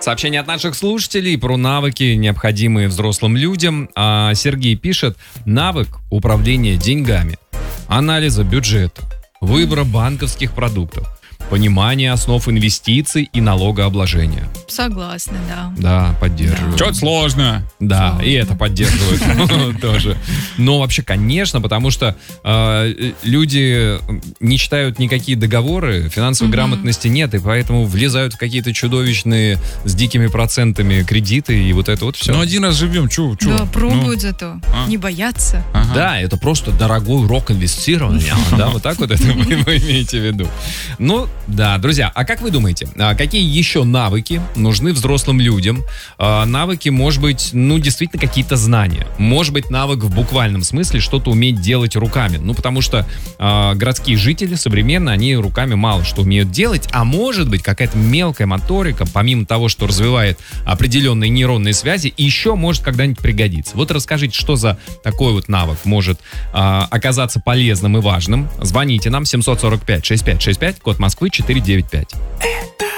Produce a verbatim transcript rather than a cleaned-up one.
Сообщение от наших слушателей про навыки, необходимые взрослым людям. А Сергей пишет: навык управления деньгами, анализа бюджета, выбора банковских продуктов, понимание основ инвестиций и налогообложения. Согласна, да. Да, поддерживаю. Да. Что-то сложно. Да, Сложно. и это поддерживают тоже. Но вообще, конечно, потому что э, люди не читают никакие договоры, финансовой Мгм. грамотности нет, и поэтому влезают в какие-то чудовищные с дикими процентами кредиты, и вот это вот все. Ну, один раз живем, чё? чё? Да, пробуют зато. А? Не боятся. Ну, ага. Да, это просто дорогой урок инвестирования. Да, вот так вот это вы, вы имеете в виду. Ну, да, друзья, а как вы думаете, а какие еще навыки нужны взрослым людям? А, навыки, может быть, ну, действительно какие-то знания. Может быть, навык в буквальном смысле что-то уметь делать руками. Ну, потому что а, городские жители современно, они руками мало что умеют делать, а может быть, какая-то мелкая моторика, помимо того, что развивает определенные нейронные связи, еще может когда-нибудь пригодиться. Вот расскажите, что за такой вот навык может а, оказаться полезным и важным. Звоните нам семь сорок пять шестьдесят пять шестьдесят пять, код Москвы четыреста девяносто пять.